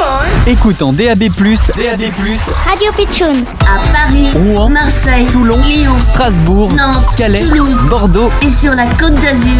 Écoute en DAB+, Radio Pitchoun. À Paris, Rouen, Marseille, Toulon, Lyon, Strasbourg, Nantes, Calais, Toulouse, Bordeaux. et sur la Côte d'Azur.